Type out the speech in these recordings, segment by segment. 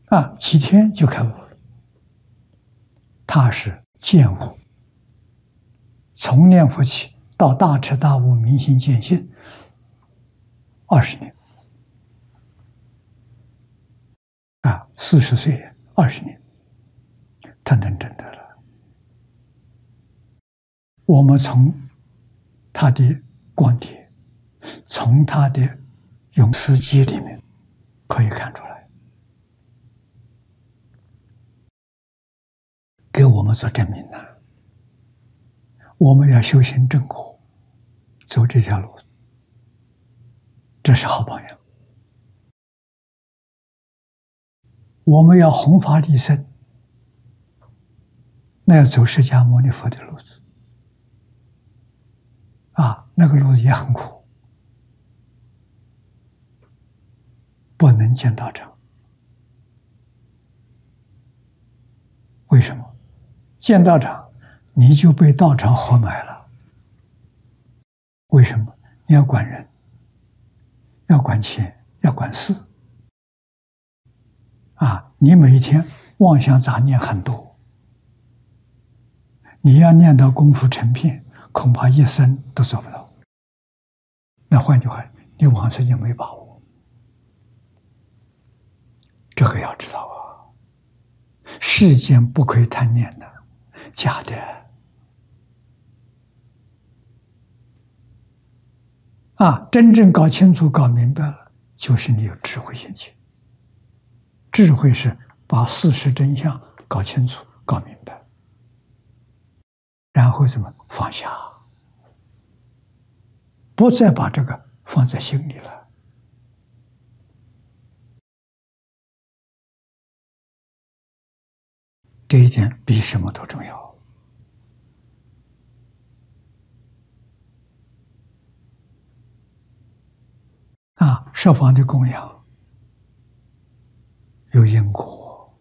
几天就开悟了。他是见悟，从念佛起到大彻大悟、明心见性20年。40岁20年，他能证得了。我们从他的光碟，从他的用词集里面可以看出来，给我们做证明呢。我们要修行正果，走这条路，这是好榜样。我们要弘法利生，那要走释迦牟尼佛的路子。那个路子也很苦，不能见道场。为什么？见道场，你就被道场活埋了。为什么？你要管人，要管钱，要管事。你每一天妄想杂念很多，你要念到功夫成片，恐怕一生都做不到。那换句话，你往生就没把握。这个要知道世间不可以贪念的，假的。真正搞清楚、搞明白了，就是你有智慧心情。智慧是把事实真相搞清楚、搞明白，然后怎么放下，不再把这个放在心里了。这一点比什么都重要。设法的供养有因果，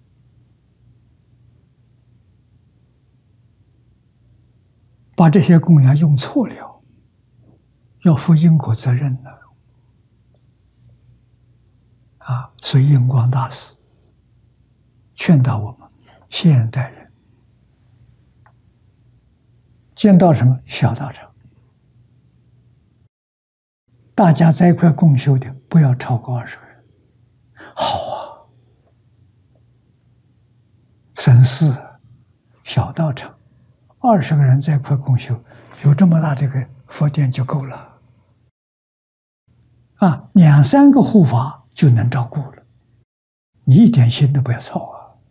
把这些供养用错了，要负因果责任的。所以印光大师劝导我们现代人见到什么小道场，大家在一块共修的不要超过20个人。好省事，小道场20个人在一块共修，有这么大的个佛殿就够了。2、3个护法就能照顾了，你一点心都不要操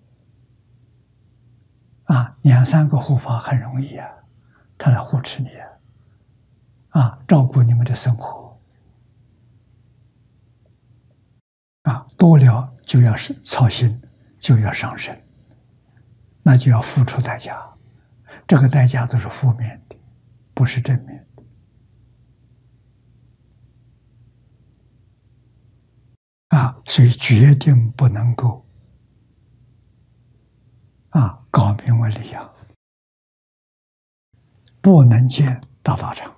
2、3个护法很容易他来护持你照顾你们的生活多了就要是操心，就要上身，那就要付出代价，这个代价都是负面的，不是正面的所以决定不能够搞名闻利养，不能见大道场。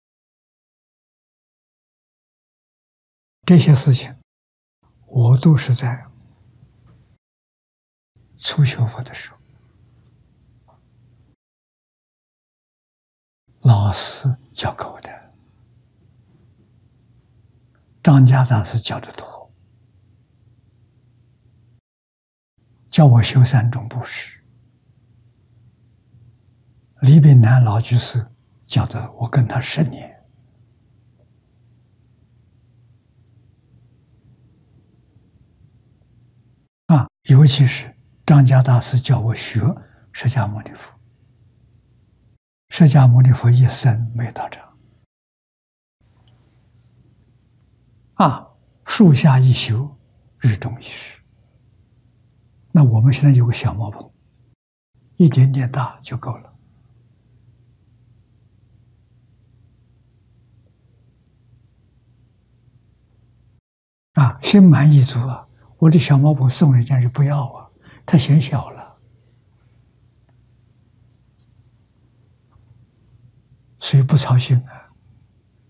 这些事情我都是在初学佛的时候，老师教给我的，张家大师教的多，教我修3种布施。李炳南老居士教的，我跟他10年。尤其是张家大师教我学释迦牟尼佛。释迦牟尼佛一生没道场树下一宿，日中一时。那我们现在有个小茅棚，一点点大就够了。心满意足我这小茅棚送人家就不要太显小了，所以不操心